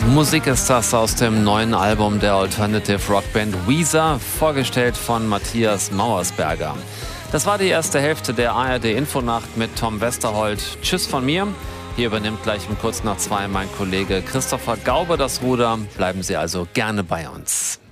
Musik ist das aus dem neuen Album der Alternative Rockband Weezer, vorgestellt von Matthias Mauersberger. Das war die erste Hälfte der ARD-Infonacht mit Tom Westerholt. Tschüss von mir. Hier übernimmt gleich um kurz nach 2 mein Kollege Christopher Gaube das Ruder. Bleiben Sie also gerne bei uns.